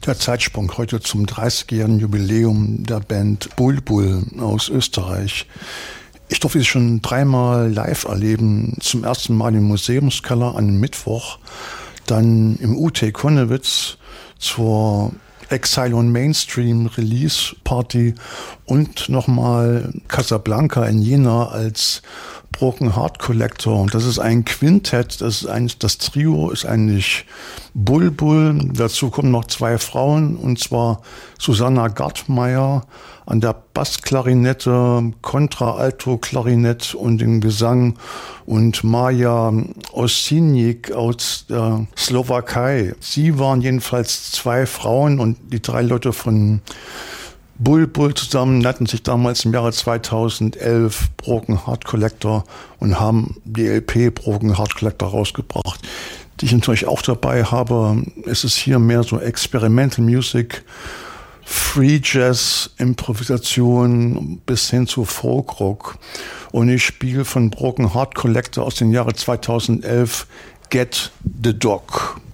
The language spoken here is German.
Der Zeitsprung heute zum 30-jährigen Jubiläum der Band Bulbul aus Österreich. Ich durfte sie schon 3-mal live erleben. Zum ersten Mal im Museumskeller an einem Mittwoch, dann im UT Konnewitz zur Exile on Mainstream Release Party und nochmal Casablanca in Jena als Broken Heart Collector. Und das ist ein Quintett, das Trio ist eigentlich Bulbul. Dazu kommen noch 2 Frauen, und zwar Susanna Gartmeier an der Bassklarinette, Kontra-Alto-Klarinett und im Gesang und Maja Osinik aus der Slowakei. Sie waren jedenfalls 2 Frauen, und die 3 Leute von Bulbul zusammen nannten sich damals im Jahre 2011 Broken Heart Collector und haben die LP Broken Heart Collector rausgebracht. Die ich natürlich auch dabei habe. Es ist hier mehr so Experimental Music, Free Jazz, Improvisation bis hin zu Folkrock. Und ich spiele von Broken Heart Collector aus dem Jahre 2011 Get the Dog.